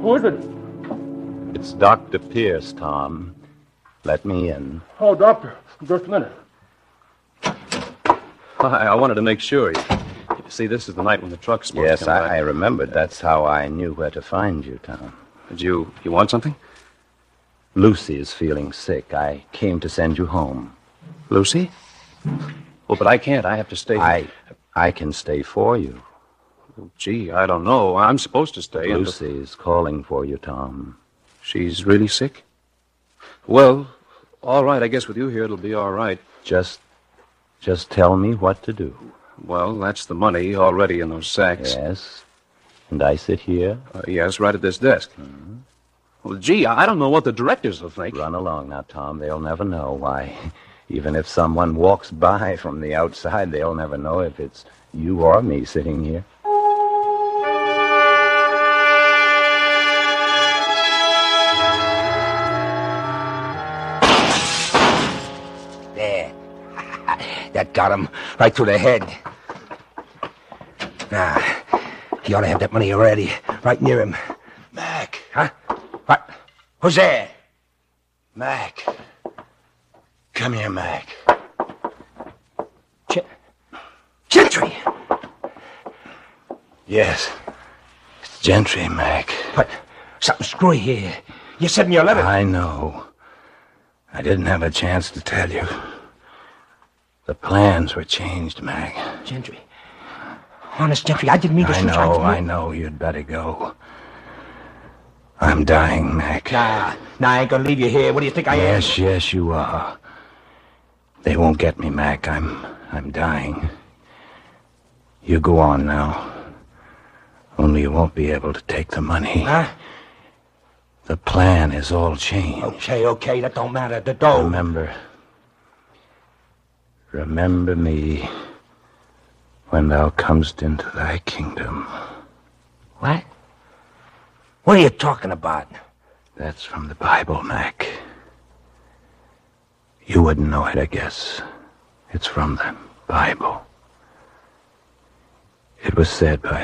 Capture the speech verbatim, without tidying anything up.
Who is it? It's Doctor Pierce, Tom. Let me in. Oh, doctor. Just a minute. I, I wanted to make sure. You, you see, this is the night when the truck's supposed Yes, to come I, back. I remembered. That's how I knew where to find you, Tom. Did you, you want something? Lucy is feeling sick. I came to send you home. Lucy? Well, but I can't. I have to stay. I I can stay for you. Oh, gee, I don't know. I'm supposed to stay. Lucy is calling for you, Tom. She's really sick? Well, all right. I guess with you here, it'll be all right. Just, just tell me what to do. Well, that's the money already in those sacks. Yes. And I sit here? Uh, yes, right at this desk. Mm-hmm. Well, gee, I don't know what the directors will think. Run along now, Tom. They'll never know. Why, even if someone walks by from the outside, they'll never know if it's you or me sitting here. There. That got him right through the head. Now, he ought to have that money already, right near him. Mac. Huh? What? Who's there? Mac. Come here, Mac. Ch- Gentry! Yes. It's Gentry, Mac. What? Something screwy here. You said in your letter... I know. I didn't have a chance to tell you. The plans were changed, Mac. Gentry. Honest, Gentry, I didn't mean to... I know, I know. You'd better go. I'm dying, Mac. Nah, nah, I ain't gonna leave you here. What do you think I am? Yes, yes, you are. They won't get me, Mac. I'm, I'm dying. You go on now. Only you won't be able to take the money. Huh? The plan is all changed. Okay, okay, that don't matter. The dough. Remember. Remember me when thou comest into thy kingdom. What? What are you talking about? That's from the Bible, Mac. You wouldn't know it, I guess. It's from the Bible. It was said by